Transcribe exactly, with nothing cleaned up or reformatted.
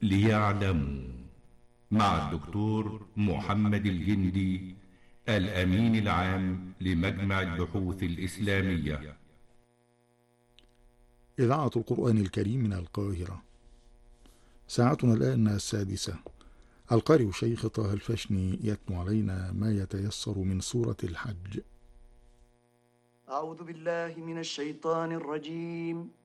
ليعلموا مع الدكتور محمد الجندي الأمين العام لمجمع البحوث الإسلامية. إذاعة القرآن الكريم من القاهرة. ساعتنا الآن السادسة. القارئ شيخ طه الفشني يتلو علينا ما يتيسر من سورة الحج. أعوذ بالله من الشيطان الرجيم.